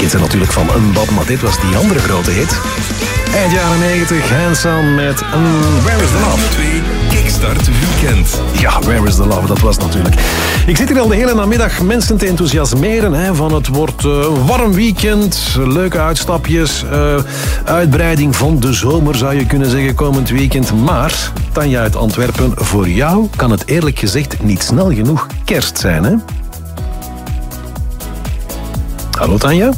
hits zijn natuurlijk van Bob, maar dit was die andere grote hit. Eind jaren 90, Hands-On met Where is the Love? 2 Kickstart Weekend. Ja, Where is the Love, dat was natuurlijk. Ik zit hier al de hele namiddag mensen te enthousiasmeren. Hè, van het wordt warm weekend, leuke uitstapjes, uitbreiding van de zomer zou je kunnen zeggen komend weekend. Maar, Tanja uit Antwerpen, voor jou kan het eerlijk gezegd niet snel genoeg kerst zijn, hè? Hallo Tanja?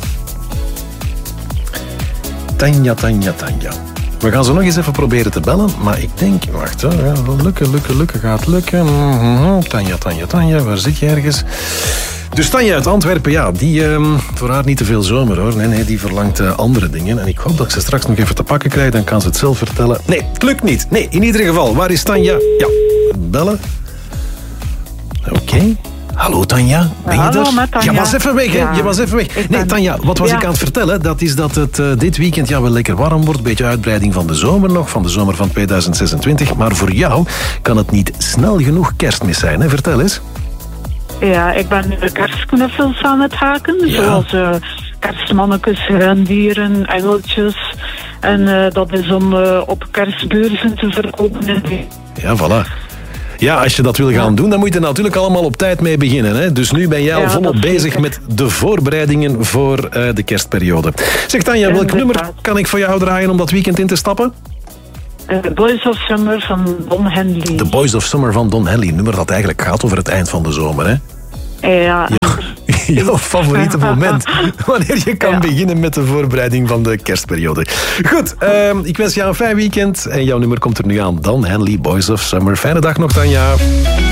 Tanja. We gaan ze nog eens even proberen te bellen, maar ik denk... Wacht, hè, lukken, gaat lukken. Tanja, waar zit je ergens? Dus Tanja uit Antwerpen, ja, die... voor haar niet te veel zomer, hoor. Nee, die verlangt andere dingen. En ik hoop dat ik ze straks nog even te pakken krijg, dan kan ze het zelf vertellen. Nee, het lukt niet. Nee, in ieder geval, waar is Tanja? Ja, bellen. Oké. Hallo Tanja, ben je Hallo, er? met Tanja. Je was even weg, hè? Je was even weg. Nee, Tanja, wat was ik aan het vertellen? Dat is dat het dit weekend wel lekker warm wordt. Beetje uitbreiding van de zomer nog, van de zomer van 2026. Maar voor jou kan het niet snel genoeg Kerstmis zijn, hè? Vertel eens. Ja, ik ben nu kerstknuffels aan het haken. Ja. Zoals kerstmannetjes, rendieren, engeltjes. En dat is om op kerstbeurzen te verkopen. Ja, voilà. Ja, als je dat wil gaan doen, dan moet je er natuurlijk allemaal op tijd mee beginnen. Hè? Dus nu ben jij al volop bezig met de voorbereidingen voor de kerstperiode. Zeg Tanja, welk nummer kan ik voor jou draaien om dat weekend in te stappen? Boys of Summer van Don Henley. The Boys of Summer van Don Henley. Een nummer dat eigenlijk gaat over het eind van de zomer, hè? Ja. Jouw favoriete moment. Wanneer je kan beginnen met de voorbereiding van de kerstperiode. Goed, ik wens jou een fijn weekend. En jouw nummer komt er nu aan. Don Henley, Boys of Summer. Fijne dag nog, Tanja.